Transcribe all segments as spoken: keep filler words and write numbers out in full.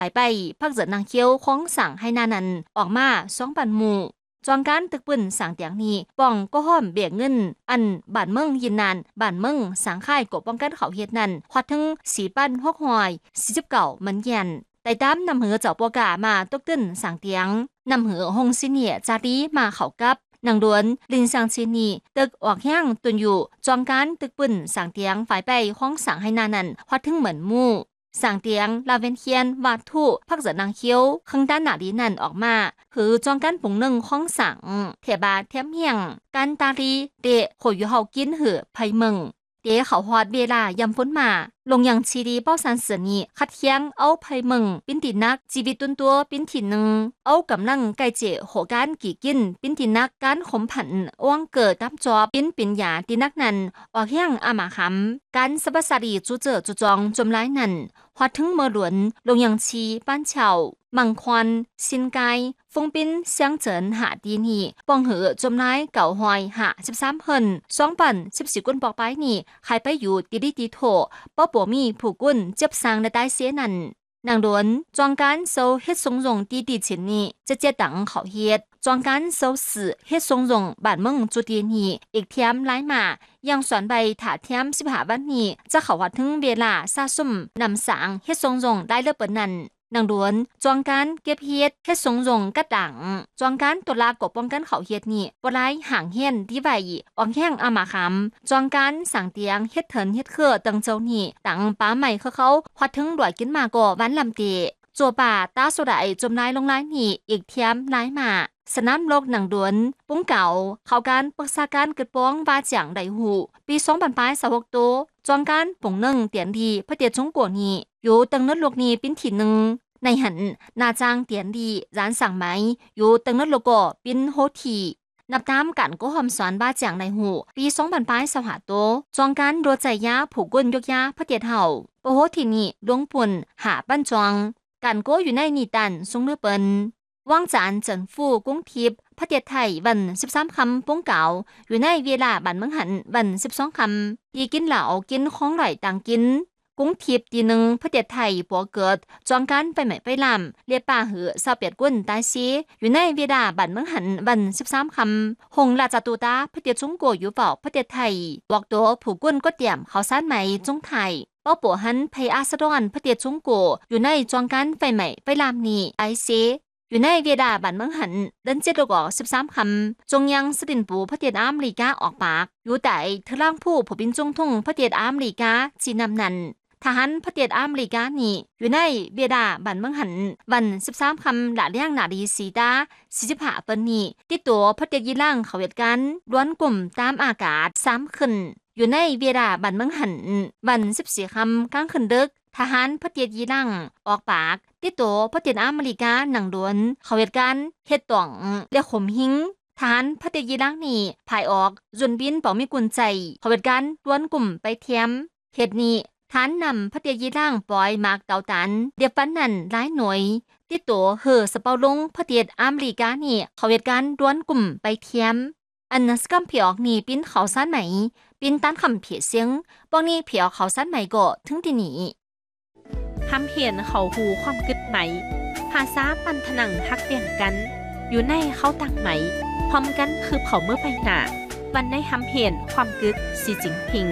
ไปไปพักเจอนางเคียวของสั่งให้นานันออกมาสองปันหมู่จองการตึกปืนสั่งเตียงนี้ป้องก็ห้อมเบียกเงินอันบ้านเมืองยินนานบ้านเมืองสังค่ายกบป้องกันเขาเฮ็ดนั้นฮอดถึงสี่ปันหกหอยสี่สิบเก้ามันเย็นแต่ตามนำเหือเจ้าปอกามาตกตึ้นสั่งเตียงนำเหือหงสิเนียจารีมาเข้ากับนางดวนลินสังชินีตึกออกแห้งตุนอยู่จองการตึกปืนสั่งเตียงฝ่ายไปห้องสั่งให้นานันฮอดถึงเหมือนมู่สั่งเตียงลาเวนเคียนวาดทุพักเจอนางเคียวข้างด้านหน้าดีนั่นออกมาคือจองการปุ่งหนึ่งห้องสั่งเทบาเทียมเฮียงการตาลีเดะขอยู่เฮากินเหือไพเมืองเดะเขาฮอดเวลายำฝนมาลงยังชีดีเป้าสันเสือนี้คัดเคียงเอาไพเมืองปิ้นตินักชีวิตตุนตัวปิ้นถิ่นหนึ่งเอากำลังไก่เจโหการกี่กินปิ้นตินักการขมผันอ้วงเกิดตามจอบปิ้นปิ่นยาตินักนั้นออกแห้งอามาคำการสบัสดีจูเจอจูจองจมไล่นั้นฮอดถึงเมื่อหลวนลงยังชีบ้านเฉามังควันสินไกฟงปิ้นเสียงเจินหาดีนี่ปองเหอจมไล่เก่าหอยหาสิบสามเฮินสองปันสิบสี่กุนปอกไปนี่ใครไปอยู่ติดิติโถป้อปัวมีผู้กุนเจ็บสางในใต้เสียนั่นนางดวนจองการโซเฮ็ดทรงรงดีดีฉินนี่จะเจตังเขาเฮ็ดจองการโซสื่อเฮ็ดทรงรงบ้านเมืองจุดีนี่อีกเทียมไล่มายังสอนใบถาเทียมสิบหาวันนี้จะเขาวัดถึงเวลาซาซุ่มนำสางเฮ็ดทรงรงได้เลิกเปิดนั่นนางดวนจองการเก็บเฮ็ดเฮ็ดทรงรงกัดดังจองการตุลากบป้องกันเขาเฮ็ดนี่บ่ไล่ห่างเฮียนดีไว้ออกแห้งอามาคำจองการสั่งเตียงเฮ็ดเถินเฮ็ดเครือตังเจ้านี่ตังป้าใหม่เขาเขาฮอดถึงรวยกินมาก่อวันลำเตจัวป่าตาสุดาจมนายลงไล่นี่อีกเทียมไล่มาสนามโลกหนังดวนปุ้งเก่าเขาการปรึกษาการเกิดป้องว่าจังไดหูปีสองพันปลายสาวกโตจองการปุงหนึ่งเตียนดีพระเตียจงกัวนี่อยู่ตังนัดโลกนี้ปิ้นถิ่นหนึ่งในหันนาจางเตียนดีร้านสั่งไหมอยู่ตังนัดโลกอปิ้นโฮทีนับตามกันก็หอมสอนบ้าจังในหูปีสองพันปลายสาวหาโตจองการโดใจยาผูกกุนยกยาพระเตียเห่าโอโฮทีนี่ดวงปุ่นหาปั้นจองกันก็อยู่ในนิตันทรงเลือเปินว่างจานเจินฟู่กุ้งทิพย์พระเตียไทยวันสิบสามคำปุ้งเก่าอยู่ในเวลาบันเมืองหันวันสิบสองคำยีกินเหล่ากินของไหลต่างกินกุ้งทิพย์ตีหนึ่งพระเตียไทยปัวเกิดจองการไปใหม่ไปลำเรียป่าหือสาวเปียดกุ้นตายซีอยู่ในเวลาบันเมืองหันวันสิบสามคำหงลาจตูตาพระเตียจงโกอยู่เป่าพระเตียไทยบอกตัวผูกกุ้นก็เตรียมเขาซ่านไหมจงไทยเป้าปัวหันพยอาสดอนพระเตียจงโกอยู่ในจองการไปใหม่ไปลำนี่ไอซีอยู่ในเวลาบันเมืองหันเดินเจ็ดกว่าสิบสามคำจงยังสตินปูพระเตียอเมริกาออกปากอยู่แต่เธอล่างผู้ผู้บินจงทุ่งพระเตียอเมริกาจีนำนันทหารพระเตียอเมริกานี่อยู่ในเวลาบันเมืองหันวันสิบสามคำหลาเลี้ยงหนาดีสีตาสี่สิบห้าปันนี่ติดตัวพระเตียยีล่างเขาเวทกันล้วนกลุ่มตามอากาศสามขึ้นอยู่ในเวลาบันเมืองหันวันสิบสี่คำกลางคืนดึกทหารพระเตียยีล่างออกปากติดตัวพระเตียอเมริกาหนังดวนเขาเหตุการณ์เฮ็ดต่องเรียกข่มหิงทหารพระเตียยีล่างนี่ภายออกจนบินเป่ามีกุญใจเขาเหตุการณ์ล้วนกลุ่มไปเทียมเหตุนี้ทหารนำพระเตียยีล่างปล่อยมากเกาตันเดียบฟันนั่นหลายหน่วยติดตัวเฮอสเปาลงพระเตียอเมริกานี่เขาเหตุการณ์ล้วนกลุ่มไปเทียมอันนัสกัมเพียกนี่ปิ้นเขาสั้นไหมปิ้นตันคำเพียเสียงปองนี่เพียเขาสั้นไหมก็ถึงที่นี่ทำเห็นเขาหูความกึดไหมภาษาปันถนังฮักเบี่ยงกันอยู่ในเขาต่างไหมพร้อมกันคือเผาเมื่อไปหนาวันในทำเห็นความกึดสีจิงพิง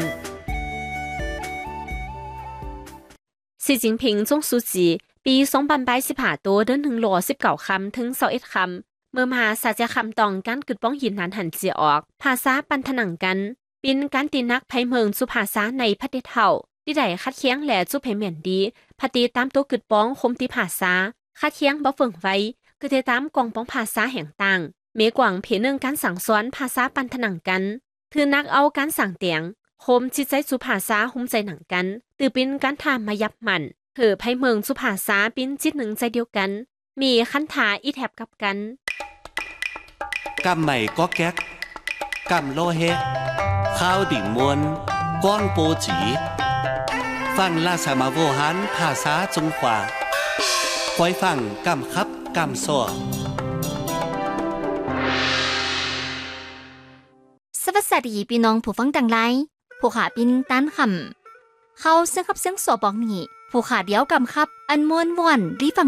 สีจิงพิงจงสูจีปีสองพันสิบห้าตัวเดินถึงหล่อสิบเก้าคำถึงสองเอ็ดคำเมื่อมาสาจะคำตองการกึดป้องหินหันหันเจียออกภาษาปันถนังกันปินการตีนักไพเมืองสุภาษาในพัดเดเท่าที่ใดคัดเคียงแหล่จุเพเหมียนดีพตีตามตัวกึดป้องคมตีภาษาคัดเคียงบ่เฟิงไว้คือเทตามกองป้องภาษาแห่งต่างเมกว่างเพนึงการสั่งสอนภาษาปันถนังกันคือนักเอาการสั่งเตียงโคมจิตใจสุภาษาหุ้มใจหนังกันตือปินการทามายับมันเถือไพเมืองสุภาษาปินจิตหนึ่งใจเดียวกันมีคันถาอีแถบกับกันกำใหม่ก็แก๊กกำโลเฮข้าวดิ่งมวนก้อนโปจีฟังลาสามาโวหันภาษาจงขวาคอยฟังกำคับกำซ้อสวัสดีพี่น้องผู้ฟังต่างหลายผู้ขาปินต้านคำเขาเสียงขับเสียงสอบอกนี่ผู้ขาเดียวกำคับอันม้วนว่อนรีฟัง